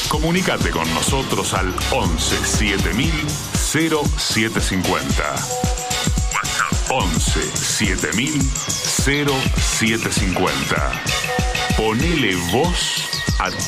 Comunicate con nosotros al 11 7000 0750. WhatsApp 11 7000 0750. Ponele voz a